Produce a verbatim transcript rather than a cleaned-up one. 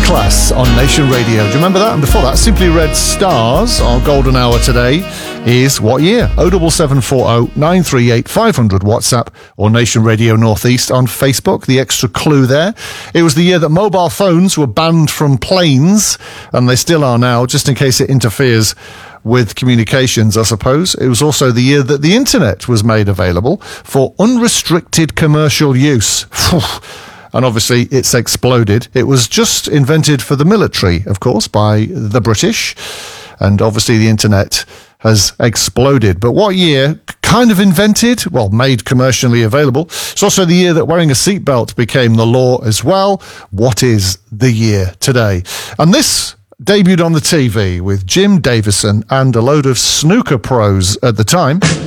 Class on Nation Radio. Do you remember that? And before that, Simply Red Stars. Our golden hour today is what year? oh seven seven four oh nine three eight five hundred WhatsApp or Nation Radio Northeast on Facebook. The extra clue there. It was the year that mobile phones were banned from planes, and they still are now, just in case it interferes with communications, I suppose. It was also the year that the internet was made available for unrestricted commercial use. And obviously it's exploded. It was just invented for the military, of course, by the British. And obviously the internet has exploded. But what year kind of invented? Well, made commercially available. It's also the year that wearing a seatbelt became the law as well. What is the year today? And this debuted on the T V with Jim Davison and a load of snooker pros at the time.